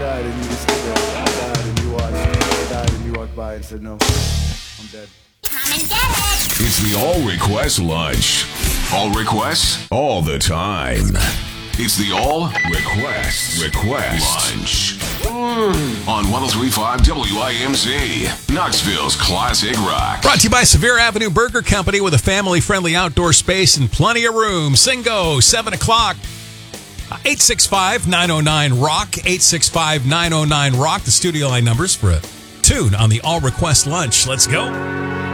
died and you just stood there. I died and you watched. I died and you walked by and said, no, I'm dead. Come and get it! It's the All Request Lunch. All requests, all the time. It's the All Request Lunch. On 103.5 WIMZ, Knoxville's classic rock. Brought to you by Sevier Avenue Burger Company with a family-friendly outdoor space and plenty of room. Singo, 7 o'clock. 865-909-ROCK, 865-909-ROCK, the studio line numbers for a tune on the All Request Lunch. Let's go.